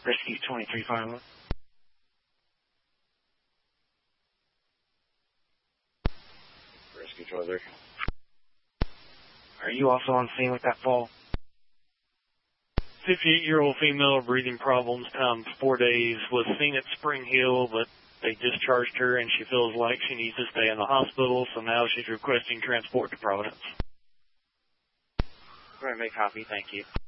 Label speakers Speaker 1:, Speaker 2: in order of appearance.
Speaker 1: Rescue 2351.
Speaker 2: Rescue 23.
Speaker 1: Are you also on scene with that fall?
Speaker 3: 58-year-old female, breathing problems, 4 days, was seen at Spring Hill, but they discharged her and she feels like she needs to stay in the hospital, so now she's requesting transport to Providence.
Speaker 1: Go ahead and make copy, thank you.